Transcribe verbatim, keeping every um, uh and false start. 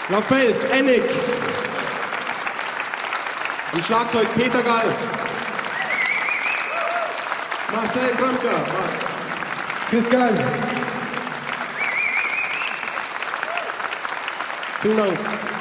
Lafels, Ennick. Am Schlagzeug Peter Gall. Marcel Kramka. Chris Gall. Vielen Dank.